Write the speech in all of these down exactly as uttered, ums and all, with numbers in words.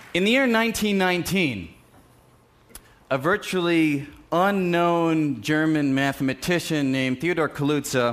In the year nineteen nineteen, a virtually unknown German mathematician named Theodor Kaluza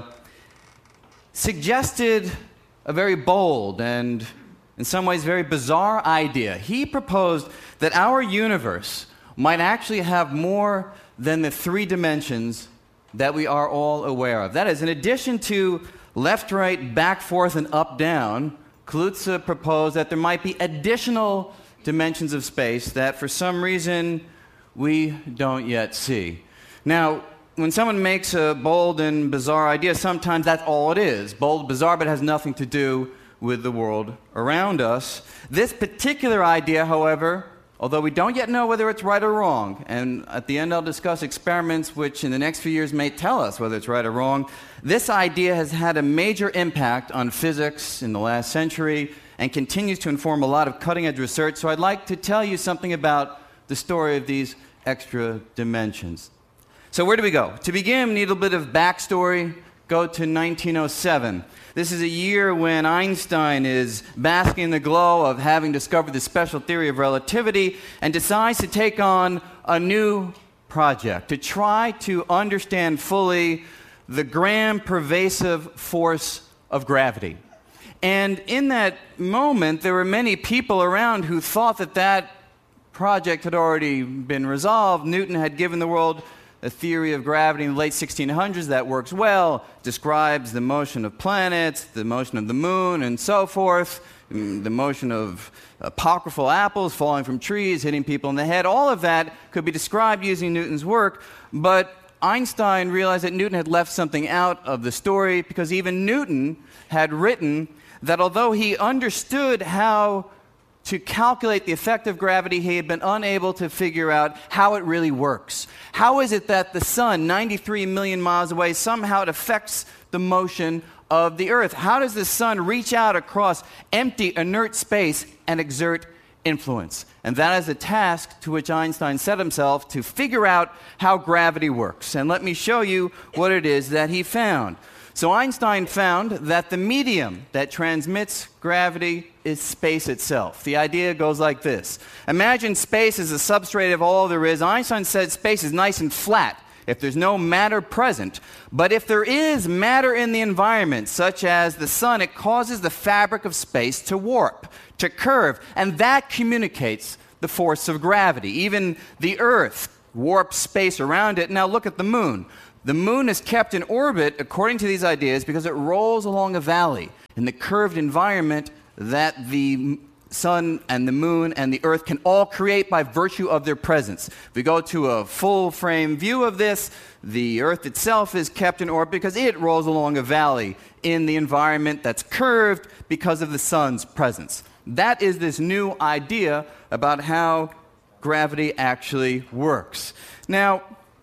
suggested a very bold and, in some ways, very bizarre idea. He proposed that our universe might actually have more than the three dimensions that we are all aware of. That is, in addition to left, right, back, forth, and up, down, Kaluza proposed that there might be additional dimensions of space that, for some reason, we don't yet see. Now, when someone makes a bold and bizarre idea, sometimes that's all it is. Bold, bizarre, but it has nothing to do with the world around us. This particular idea, however, although we don't yet know whether it's right or wrong, and at the end I'll discuss experiments which in the next few years may tell us whether it's right or wrong, this idea has had a major impact on physics in the last century and continues to inform a lot of cutting-edge research. So I'd like to tell you something about the story of these extra dimensions. So where do we go? To begin, we need a little bit of backstory. Go to nineteen oh seven. This is a year when Einstein is basking in the glow of having discovered the special theory of relativity and decides to take on a new project to try to understand fully the grand pervasive force of gravity. And in that moment, there were many people around who thought that that project had already been resolved. Newton had given the world a theory of gravity in the late sixteen hundreds that works well, describes the motion of planets, the motion of the moon, and so forth, the motion of apocryphal apples falling from trees, hitting people in the head. All of that could be described using Newton's work, but Einstein realized that Newton had left something out of the story because even Newton had written that although he understood how to calculate the effect of gravity, he had been unable to figure out how it really works. How is it that the sun, ninety-three million miles away, somehow it affects the motion of the Earth? How does the sun reach out across empty, inert space and exert influence? And that is a task to which Einstein set himself, to figure out how gravity works. And let me show you what it is that he found. So Einstein found that the medium that transmits gravity is space itself. The idea goes like this. Imagine space as a substrate of all there is. Einstein said space is nice and flat if there's no matter present. But if there is matter in the environment, such as the sun, it causes the fabric of space to warp, to curve, and that communicates the force of gravity. Even the Earth warps space around it. Now look at the moon. The moon is kept in orbit, according to these ideas, because it rolls along a valley in the curved environment that the sun and the moon and the Earth can all create by virtue of their presence. If we go to a full-frame view of this, the Earth itself is kept in orbit because it rolls along a valley in the environment that's curved because of the sun's presence. That is this new idea about how gravity actually works. Now,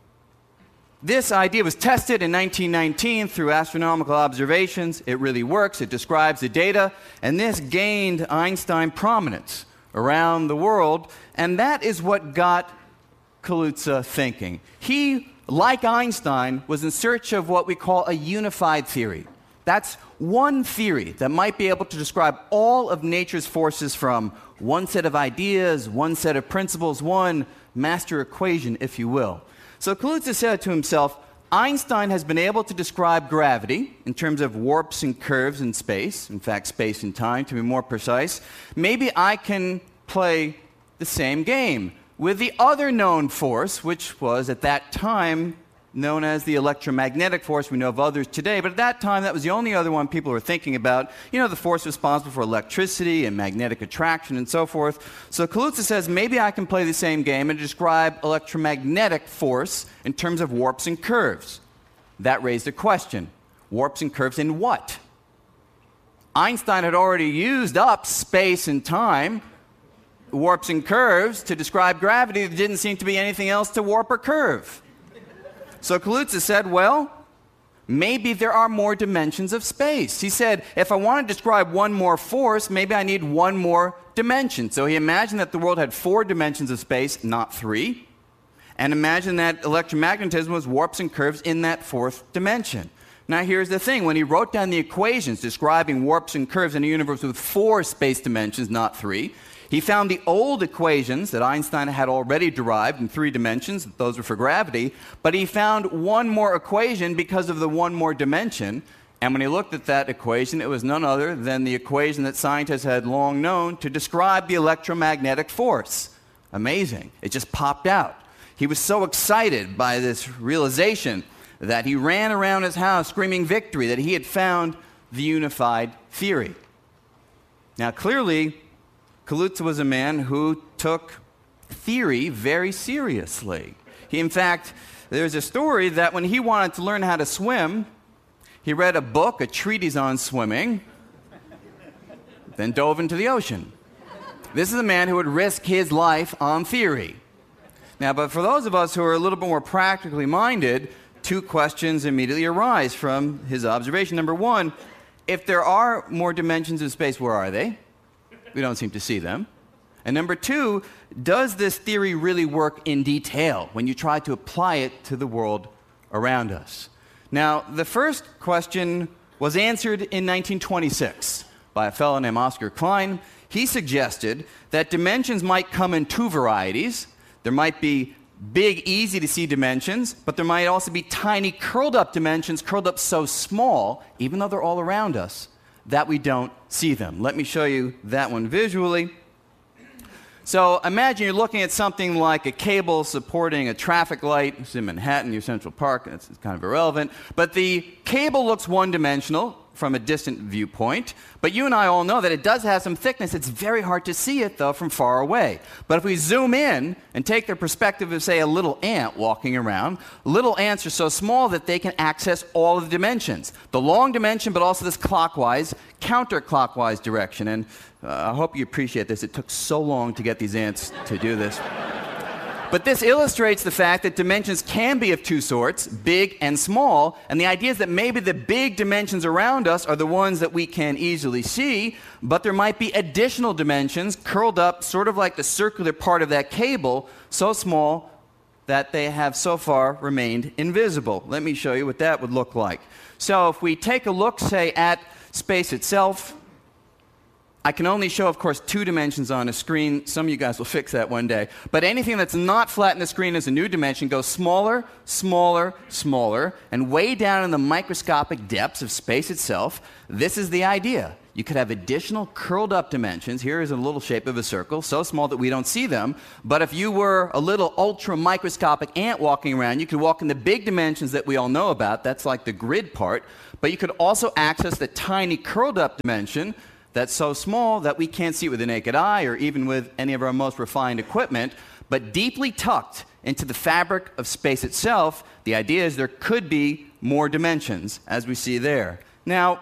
this idea was tested in nineteen nineteen through astronomical observations. It really works. It describes the data. And this gained Einstein prominence around the world. And that is what got Kaluza thinking. He, like Einstein, was in search of what we call a unified theory. That's one theory that might be able to describe all of nature's forces from one set of ideas, one set of principles, one master equation, if you will. So Kaluza said to himself, Einstein has been able to describe gravity in terms of warps and curves in space, in fact, space and time, to be more precise. Maybe I can play the same game with the other known force, which was at that time known as the electromagnetic force. We know of others today, but at that time, that was the only other one people were thinking about. You know, the force responsible for electricity and magnetic attraction and so forth. So Kaluza says, maybe I can play the same game and describe electromagnetic force in terms of warps and curves. That raised a question. Warps and curves in what? Einstein had already used up space and time, warps and curves, to describe gravity. There didn't seem to be anything else to warp or curve. So Kaluza said, well, maybe there are more dimensions of space. He said, if I want to describe one more force, maybe I need one more dimension. So he imagined that the world had four dimensions of space, not three. And imagine that electromagnetism was warps and curves in that fourth dimension. Now here's the thing. When he wrote down the equations describing warps and curves in a universe with four space dimensions, not three, He found the old equations that Einstein had already derived in three dimensions, those were for gravity, but he found one more equation because of the one more dimension. And when he looked at that equation, it was none other than the equation that scientists had long known to describe the electromagnetic force. Amazing. It just popped out. He was so excited by this realization that he ran around his house screaming victory, that he had found the unified theory. Now, clearly, Kaluza was a man who took theory very seriously. He, in fact, there's a story that when he wanted to learn how to swim, he read a book, a treatise on swimming, then dove into the ocean. This is a man who would risk his life on theory. Now, but for those of us who are a little bit more practically minded, two questions immediately arise from his observation. Number one, if there are more dimensions of space, where are they? We don't seem to see them. And number two, does this theory really work in detail when you try to apply it to the world around us? Now, the first question was answered in nineteen twenty-six by a fellow named Oscar Klein. He suggested that dimensions might come in two varieties. There might be big, easy-to-see dimensions, but there might also be tiny, curled-up dimensions, curled up so small, even though they're all around us, that we don't see them. Let me show you that one visually. So imagine you're looking at something like a cable supporting a traffic light. It's in Manhattan, near Central Park. It's kind of irrelevant. But the cable looks one-dimensional from a distant viewpoint. But you and I all know that it does have some thickness. It's very hard to see it, though, from far away. But if we zoom in and take the perspective of, say, a little ant walking around, little ants are so small that they can access all of the dimensions. The long dimension, but also this clockwise, counterclockwise direction. And uh, I hope you appreciate this. It took so long to get these ants to do this. But this illustrates the fact that dimensions can be of two sorts, big and small, and the idea is that maybe the big dimensions around us are the ones that we can easily see, but there might be additional dimensions curled up sort of like the circular part of that cable, so small that they have so far remained invisible. Let me show you what that would look like. So if we take a look, say, at space itself, I can only show, of course, two dimensions on a screen. Some of you guys will fix that one day. But anything that's not flat in the screen as a new dimension goes smaller, smaller, smaller, and way down in the microscopic depths of space itself. This is the idea. You could have additional curled up dimensions. Here is a little shape of a circle, so small that we don't see them. But if you were a little ultra microscopic ant walking around, you could walk in the big dimensions that we all know about. That's like the grid part. But you could also access the tiny curled up dimension that's so small that we can't see it with the naked eye or even with any of our most refined equipment, but deeply tucked into the fabric of space itself, the idea is there could be more dimensions, as we see there. Now,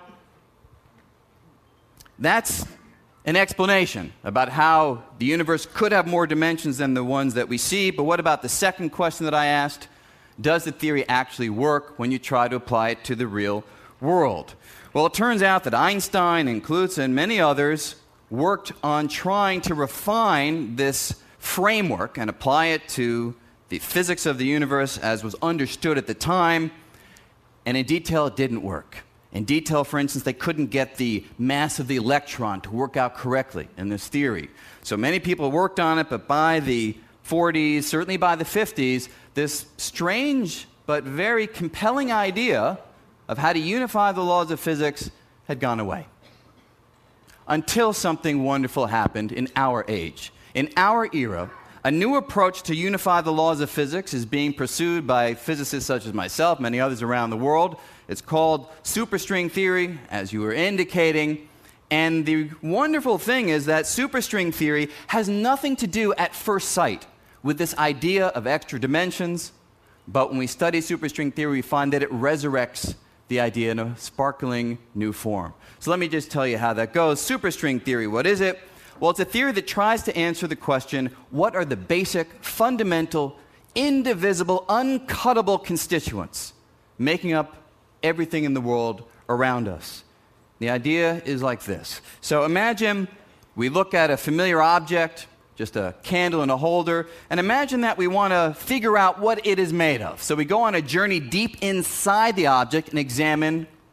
that's an explanation about how the universe could have more dimensions than the ones that we see, but what about the second question that I asked? Does the theory actually work when you try to apply it to the real world? Well, it turns out that Einstein and Kaluza and many others worked on trying to refine this framework and apply it to the physics of the universe as was understood at the time, and in detail it didn't work. In detail, for instance, they couldn't get the mass of the electron to work out correctly in this theory. So many people worked on it, but by the forties, certainly by the fifties, this strange but very compelling idea of how to unify the laws of physics had gone away. Until something wonderful happened in our age. In our era, a new approach to unify the laws of physics is being pursued by physicists such as myself, many others around the world. It's called superstring theory, as you were indicating. And the wonderful thing is that superstring theory has nothing to do at first sight with this idea of extra dimensions. But when we study superstring theory, we find that it resurrects the idea in a sparkling new form. So let me just tell you how that goes. Superstring theory, what is it? Well, it's a theory that tries to answer the question, what are the basic, fundamental, indivisible, uncuttable constituents making up everything in the world around us? The idea is like this. So imagine we look at a familiar object, just a candle and a holder, and imagine that we want to figure out what it is made of. So we go on a journey deep inside the object and examine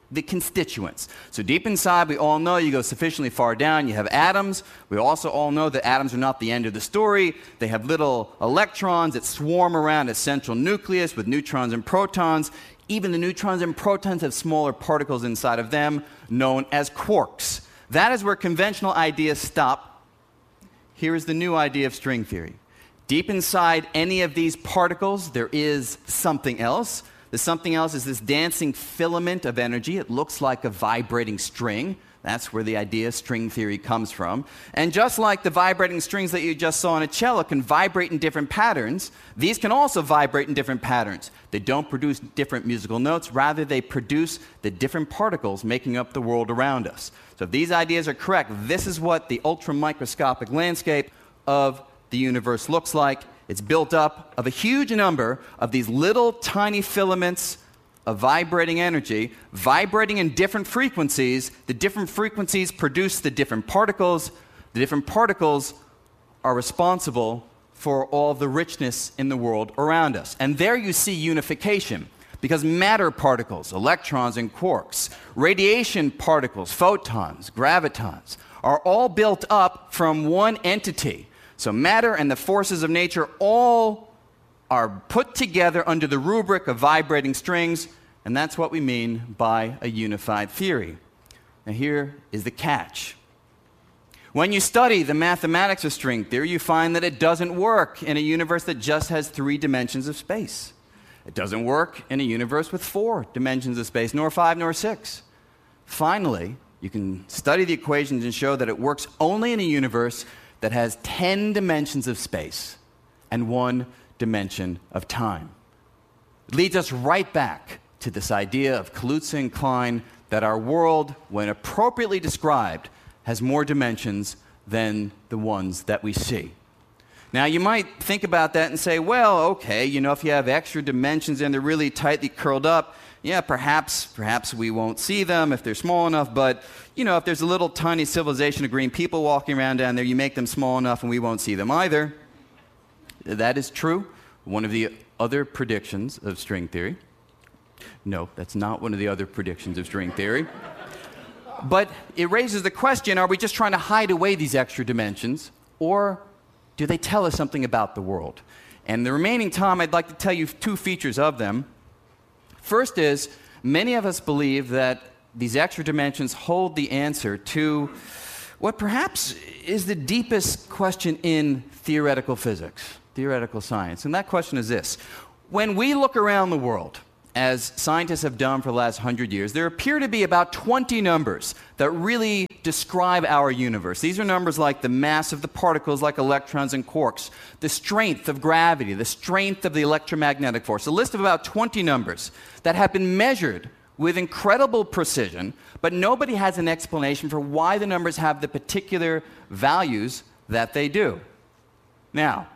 the constituents. So deep inside, we all know you go sufficiently far down, you have atoms. We also all know that atoms are not the end of the story. They have little electrons that swarm around a central nucleus with neutrons and protons. Even the neutrons and protons have smaller particles inside of them, known as quarks. That is where conventional ideas stop. Here is the new idea of string theory. Deep inside any of these particles, there is something else. The something else is this dancing filament of energy. It looks like a vibrating string. That's where the idea of string theory comes from. And just like the vibrating strings that you just saw in a cello can vibrate in different patterns, these can also vibrate in different patterns. They don't produce different musical notes. Rather, they produce the different particles making up the world around us. So if these ideas are correct, this is what the ultramicroscopic landscape of the universe looks like. It's built up of a huge number of these little tiny filaments of vibrating energy, vibrating in different frequencies. The different frequencies produce the different particles. The different particles are responsible for all the richness in the world around us. And there you see unification, because matter particles, electrons and quarks, radiation particles, photons, gravitons, are all built up from one entity. So matter and the forces of nature all are put together under the rubric of vibrating strings, and that's what we mean by a unified theory. Now here is the catch. When you study the mathematics of string theory, you find that it doesn't work in a universe that just has three dimensions of space. It doesn't work in a universe with four dimensions of space, nor five, nor six. Finally, you can study the equations and show that it works only in a universe that has ten dimensions of space and one dimension of time. It leads us right back to this idea of Kaluza and Klein that our world, when appropriately described, has more dimensions than the ones that we see. Now, you might think about that and say, well, okay, you know, if you have extra dimensions and they're really tightly curled up, yeah, perhaps, perhaps we won't see them if they're small enough, but, you know, if there's a little tiny civilization of green people walking around down there, you make them small enough and we won't see them either. That is true. One of the other predictions of string theory. No, that's not one of the other predictions of string theory. But it raises the question, are we just trying to hide away these extra dimensions, or do they tell us something about the world? And the remaining time, I'd like to tell you two features of them. First is, many of us believe that these extra dimensions hold the answer to what perhaps is the deepest question in theoretical physics, theoretical science. And that question is this. When we look around the world, as scientists have done for the last hundred years, there appear to be about twenty numbers that really describe our universe. These are numbers like the mass of the particles, like electrons and quarks, the strength of gravity, the strength of the electromagnetic force, a list of about twenty numbers that have been measured with incredible precision, but nobody has an explanation for why the numbers have the particular values that they do. Now,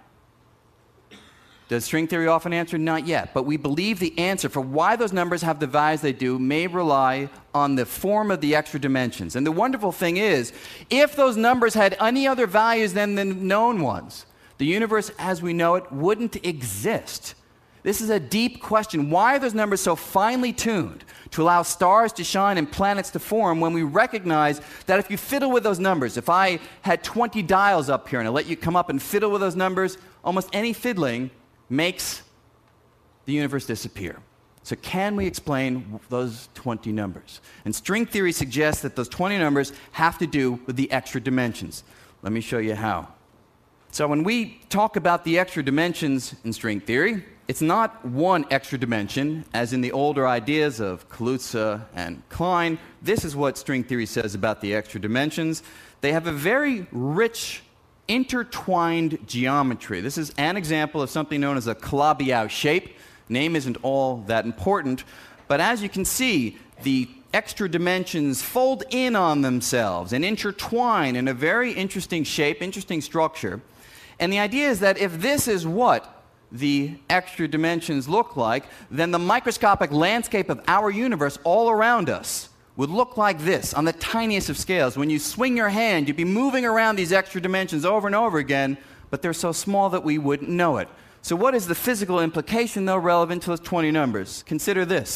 does string theory often answer? Not yet. But we believe the answer for why those numbers have the values they do may rely on the form of the extra dimensions. And the wonderful thing is, if those numbers had any other values than the known ones, the universe as we know it wouldn't exist. This is a deep question. Why are those numbers so finely tuned to allow stars to shine and planets to form when we recognize that if you fiddle with those numbers, if I had twenty dials up here and I let you come up and fiddle with those numbers, almost any fiddling makes the universe disappear. So can we explain those twenty numbers? And string theory suggests that those twenty numbers have to do with the extra dimensions. Let me show you how. So when we talk about the extra dimensions in string theory, it's not one extra dimension, as in the older ideas of Kaluza and Klein. This is what string theory says about the extra dimensions. They have a very rich intertwined geometry. This is an example of something known as a Calabi-Yau shape. Name isn't all that important, but as you can see, the extra dimensions fold in on themselves and intertwine in a very interesting shape, interesting structure. And the idea is that if this is what the extra dimensions look like, then the microscopic landscape of our universe all around us would look like this on the tiniest of scales. When you swing your hand, you'd be moving around these extra dimensions over and over again, but they're so small that we wouldn't know it. So what is the physical implication, though, relevant to those twenty numbers? Consider this.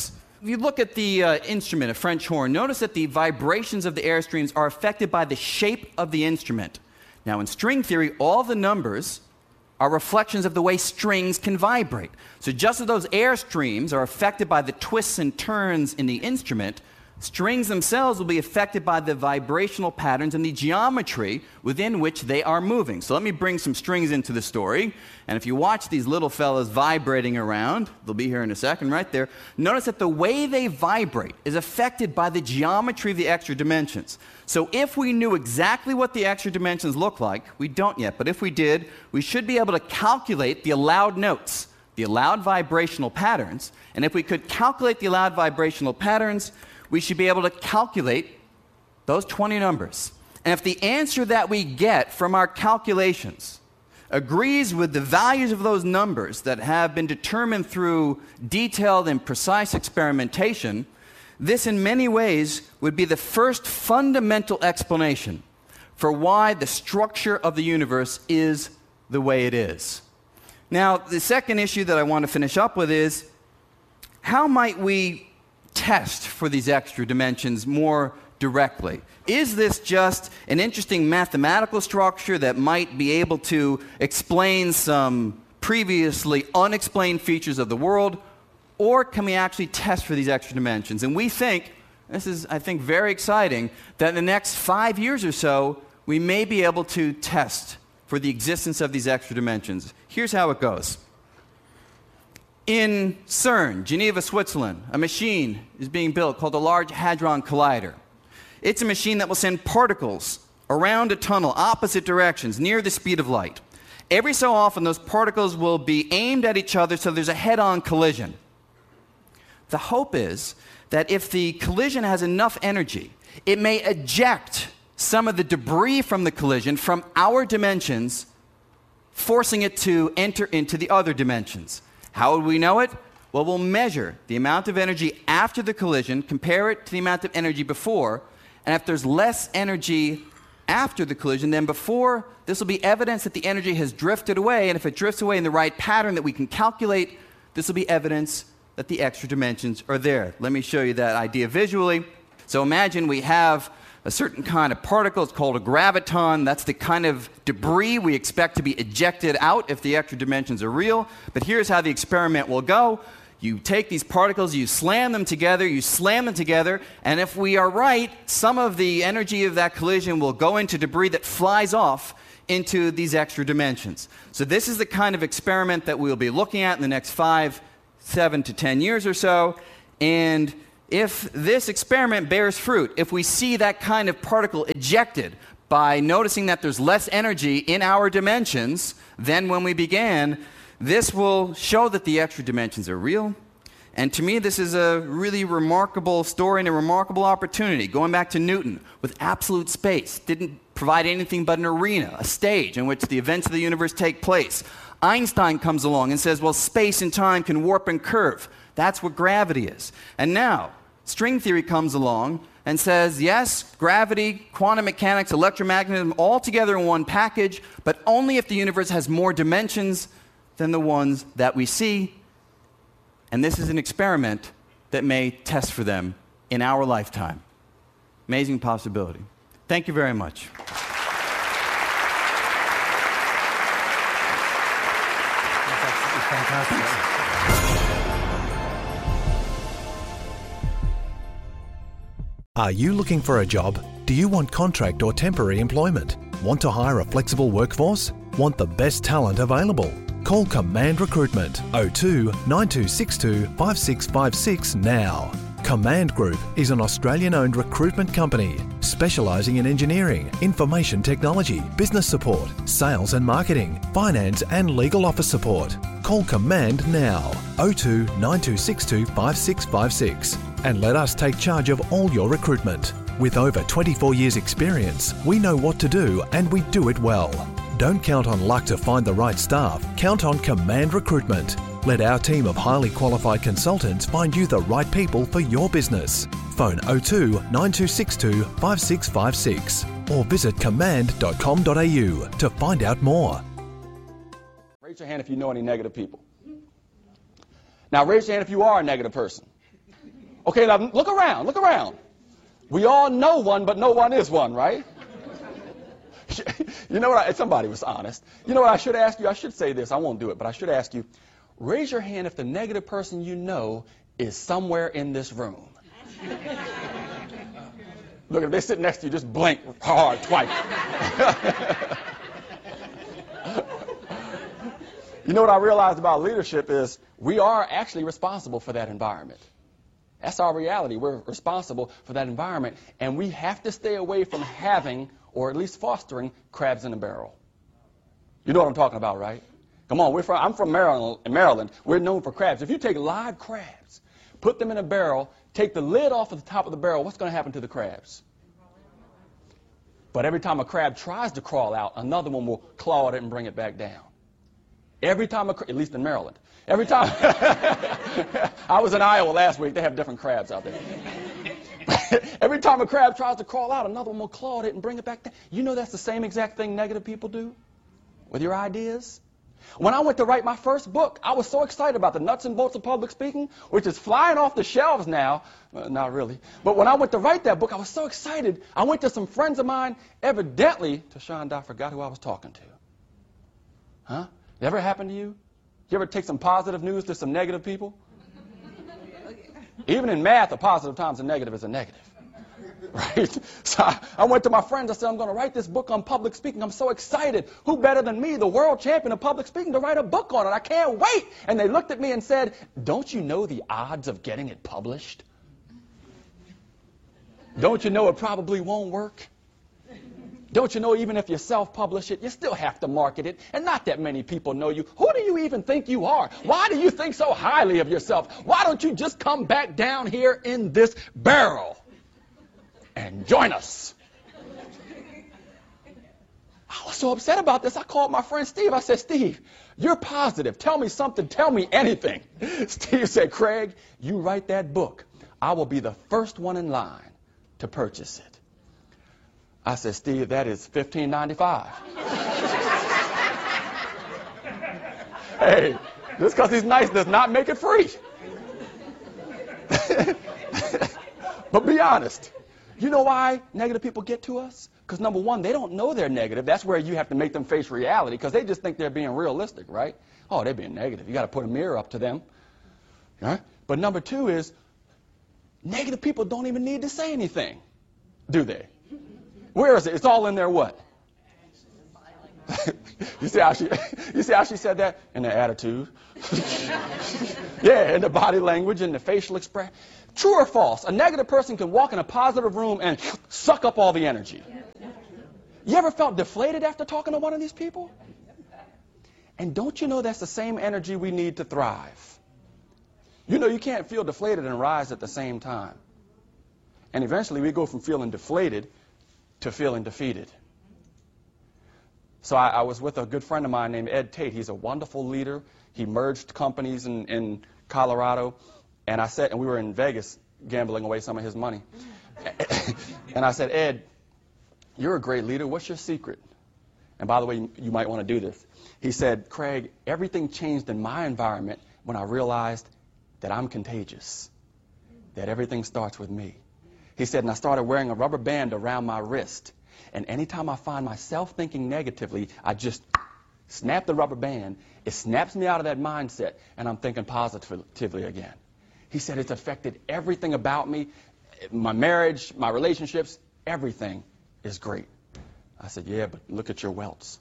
you look at the uh, instrument, a French horn, notice that the vibrations of the airstreams are affected by the shape of the instrument. Now, in string theory, all the numbers are reflections of the way strings can vibrate. So just as those airstreams are affected by the twists and turns in the instrument, strings themselves will be affected by the vibrational patterns and the geometry within which they are moving. So let me bring some strings into the story. And if you watch these little fellas vibrating around, they'll be here in a second right there, notice that the way they vibrate is affected by the geometry of the extra dimensions. So if we knew exactly what the extra dimensions look like, we don't yet, but if we did, we should be able to calculate the allowed notes, the allowed vibrational patterns. And if we could calculate the allowed vibrational patterns, we should be able to calculate those twenty numbers. And if the answer that we get from our calculations agrees with the values of those numbers that have been determined through detailed and precise experimentation, this in many ways would be the first fundamental explanation for why the structure of the universe is the way it is. Now, the second issue that I want to finish up with is, how might we test for these extra dimensions more directly? Is this just an interesting mathematical structure that might be able to explain some previously unexplained features of the world, or can we actually test for these extra dimensions? And we think, this is, I think, very exciting, that in the next five years or so, we may be able to test for the existence of these extra dimensions. Here's how it goes. In CERN, Geneva, Switzerland, a machine is being built called the Large Hadron Collider. It's a machine that will send particles around a tunnel, opposite directions, near the speed of light. Every so often, those particles will be aimed at each other, so there's a head-on collision. The hope is that if the collision has enough energy, it may eject some of the debris from the collision from our dimensions, forcing it to enter into the other dimensions. How would we know it? Well, we'll measure the amount of energy after the collision, compare it to the amount of energy before, and if there's less energy after the collision than before, this will be evidence that the energy has drifted away, and if it drifts away in the right pattern that we can calculate, this will be evidence that the extra dimensions are there. Let me show you that idea visually. So imagine we have a certain kind of particle. It's called a graviton. That's the kind of debris we expect to be ejected out if the extra dimensions are real. But here's how the experiment will go. You take these particles, you slam them together, you slam them together, and if we are right, some of the energy of that collision will go into debris that flies off into these extra dimensions. So this is the kind of experiment that we'll be looking at in the next five, seven to ten years or so. And if this experiment bears fruit, if we see that kind of particle ejected by noticing that there's less energy in our dimensions than when we began, this will show that the extra dimensions are real. And to me, this is a really remarkable story and a remarkable opportunity. Going back to Newton, with absolute space, didn't provide anything but an arena, a stage in which the events of the universe take place. Einstein comes along and says, well, space and time can warp and curve. That's what gravity is. And now, string theory comes along and says, yes, gravity, quantum mechanics, electromagnetism, all together in one package, but only if the universe has more dimensions than the ones that we see. And this is an experiment that may test for them in our lifetime. Amazing possibility. Thank you very much. That's fantastic. Are you looking for a job? Do you want contract or temporary employment? Want to hire a flexible workforce? Want the best talent available? Call Command Recruitment oh two, nine two six two, five six five six now. Command Group is an Australian-owned recruitment company specialising in engineering, information technology, business support, sales and marketing, finance and legal office support. Call Command now, oh two, nine two six two, five six five six, and let us take charge of all your recruitment. With over twenty-four years experience, we know what to do and we do it well. Don't count on luck to find the right staff, count on Command Recruitment. Let our team of highly qualified consultants find you the right people for your business. Phone oh two, nine two six two, five six five six or visit command dot com dot a u to find out more. Raise your hand if you know any negative people. Now raise your hand if you are a negative person. Okay, now look around, look around. We all know one, but no one is one, right? You know what? I, somebody was honest. You know what I should ask you? I should say this. I won't do it, but I should ask you. Raise your hand if the negative person you know is somewhere in this room. Look, if they sit next to you, just blink hard twice. You know what I realized about leadership is we are actually responsible for that environment. That's our reality. We're responsible for that environment, and we have to stay away from having, or at least fostering, crabs in a barrel. You know what I'm talking about, right? Come on, we're from, I'm from Maryland, Maryland. We're known for crabs. If you take live crabs, put them in a barrel, take the lid off of the top of the barrel, what's going to happen to the crabs? But every time a crab tries to crawl out, another one will claw at it and bring it back down. Every time, a, at least in Maryland. Every time. I was in Iowa last week. They have different crabs out there. Every time a crab tries to crawl out, another one will claw at it and bring it back down. You know that's the same exact thing negative people do with your ideas? When I went to write my first book, I was so excited about the nuts and bolts of public speaking, which is flying off the shelves now. Uh, not really. But when I went to write that book, I was so excited. I went to some friends of mine. Evidently, Tashawn, I forgot who I was talking to. Huh? It ever happened to you? You ever take some positive news to some negative people? Even in math, a positive times a negative is a negative. Right? So I, I went to my friends. I said, I'm going to write this book on public speaking. I'm so excited. Who better than me, the world champion of public speaking, to write a book on it? I can't wait. And they looked at me and said, don't you know the odds of getting it published? Don't you know it probably won't work? Don't you know even if you self-publish it, you still have to market it, and not that many people know you. Who do you even think you are? Why do you think so highly of yourself? Why don't you just come back down here in this barrel and join us? I was so upset about this, I called my friend Steve. I said, Steve, you're positive. Tell me something. Tell me anything. Steve said, Craig, you write that book. I will be the first one in line to purchase it. I said, Steve, that is fifteen ninety-five. Hey, just because he's nice does not make it free. But be honest. You know why negative people get to us? Because number one, they don't know they're negative. That's where you have to make them face reality, because they just think they're being realistic, right? Oh, they're being negative. You got to put a mirror up to them. Right? But number two is, negative people don't even need to say anything, do they? Where is it? It's all in their what? you see how she you see how she said that? In their attitude. Yeah, in the body language, in the facial expression. True or false? A negative person can walk in a positive room and suck up all the energy. You ever felt deflated after talking to one of these people? And don't you know that's the same energy we need to thrive? You know you can't feel deflated and rise at the same time. And eventually we go from feeling deflated to feeling defeated. So I, I was with a good friend of mine named Ed Tate. He's a wonderful leader. He merged companies in, in Colorado. And I said, and we were in Vegas gambling away some of his money. And I said, Ed, you're a great leader. What's your secret? And by the way, you, you might want to do this. He said, Craig, everything changed in my environment when I realized that I'm contagious, that everything starts with me. He said, and I started wearing a rubber band around my wrist. And anytime I find myself thinking negatively, I just snap the rubber band. It snaps me out of that mindset, and I'm thinking positively again. He said, it's affected everything about me, my marriage, my relationships, everything is great. I said, yeah, but look at your welts.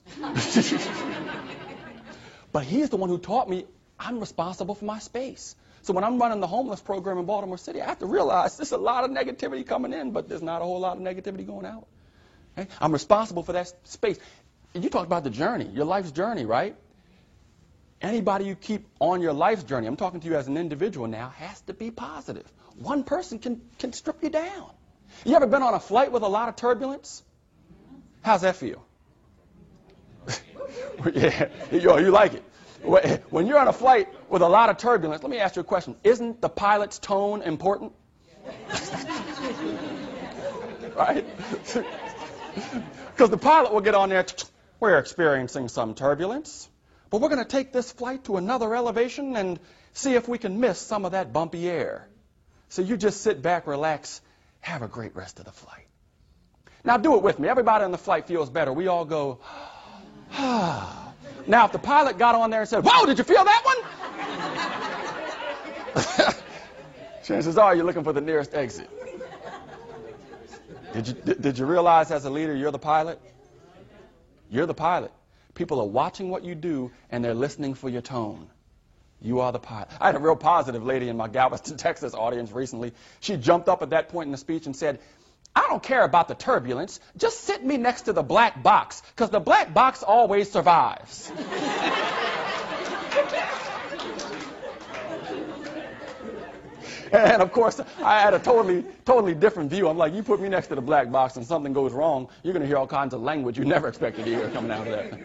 But he's the one who taught me I'm responsible for my space. So when I'm running the homeless program in Baltimore City, I have to realize there's a lot of negativity coming in, but there's not a whole lot of negativity going out. Okay? I'm responsible for that space. You talked about the journey, your life's journey, right? Anybody you keep on your life's journey, I'm talking to you as an individual now, has to be positive. One person can, can strip you down. You ever been on a flight with a lot of turbulence? How's that feel? Yeah, you, you like it. When you're on a flight with a lot of turbulence, let me ask you a question. Isn't the pilot's tone important? Right? Because the pilot will get on there, we're experiencing some turbulence, but we're going to take this flight to another elevation and see if we can miss some of that bumpy air. So you just sit back, relax, have a great rest of the flight. Now do it with me. Everybody on the flight feels better. We all go, ah. Now if the pilot got on there and said, whoa, did you feel that one? Chances are you're looking for the nearest exit. Did you, did, did you realize as a leader you're the pilot? You're the pilot. People are watching what you do and they're listening for your tone. You are the pilot. I had a real positive lady in my Galveston, Texas audience recently. She jumped up at that point in the speech and said, I don't care about the turbulence. Just sit me next to the black box, because the black box always survives. And of course, I had a totally, totally different view. I'm like, you put me next to the black box and something goes wrong, you're going to hear all kinds of language you never expected to hear coming out of that.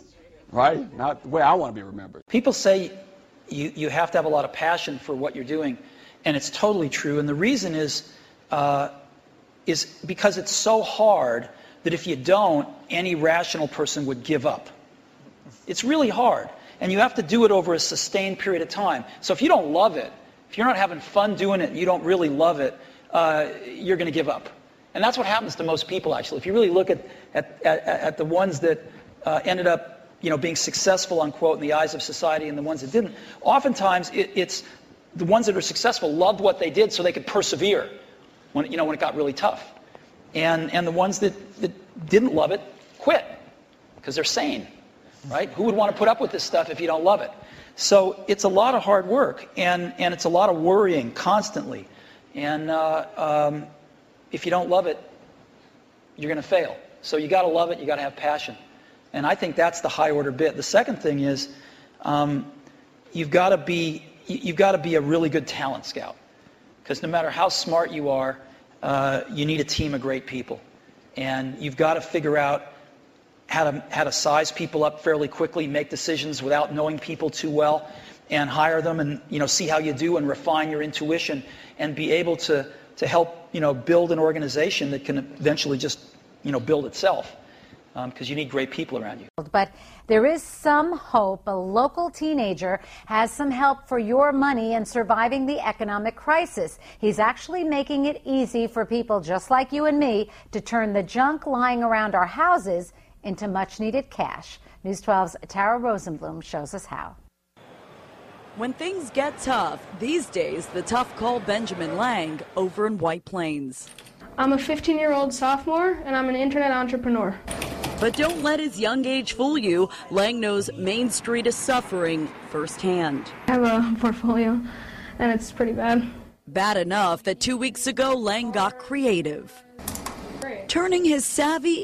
Right? Not the way I want to be remembered. People say you, you have to have a lot of passion for what you're doing, and it's totally true. And the reason is, uh, is because it's so hard that if you don't, any rational person would give up. It's really hard, and you have to do it over a sustained period of time. So if you don't love it, if you're not having fun doing it and you don't really love it, uh, you're going to give up. And that's what happens to most people, actually. If you really look at, at, at, at the ones that uh, ended up you know, being successful, unquote, in the eyes of society and the ones that didn't, oftentimes it, it's the ones that are successful loved what they did so they could persevere when, you know, when it got really tough. And, and the ones that, that didn't love it quit because they're sane, right? Who would want to put up with this stuff if you don't love it? So it's a lot of hard work, and, and it's a lot of worrying constantly. And uh, um, if you don't love it, you're going to fail. So you got to love it. You got to have passion. And I think that's the high order bit. The second thing is um, you've got to be you've got to be a really good talent scout, because no matter how smart you are, uh, you need a team of great people, and you've got to figure out how to how to size people up fairly quickly, make decisions without knowing people too well, and hire them, and you know see how you do, and refine your intuition, and be able to to help you know build an organization that can eventually just you know build itself. Because um, you need great people around you. But there is some hope. A local teenager has some help for your money in surviving the economic crisis. He's actually making it easy for people just like you and me to turn the junk lying around our houses into much-needed cash. News twelve's Tara Rosenblum shows us how. When things get tough, these days the tough call Benjamin Lang over in White Plains. I'm a fifteen-year-old sophomore, and I'm an internet entrepreneur. But don't let his young age fool you. Lang knows Main Street is suffering firsthand. I have a portfolio, and it's pretty bad. Bad enough that two weeks ago, Lang got creative, turning his savvy